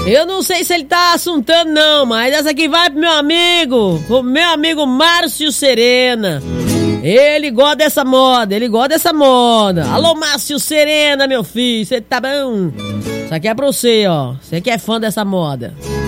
Eu não sei se ele tá assuntando não, mas essa aqui vai pro meu amigo Márcio Serena. Ele gosta dessa moda, Alô, Márcio Serena, meu filho, você tá bom? Isso aqui é pra você, ó. Você que é fã dessa moda.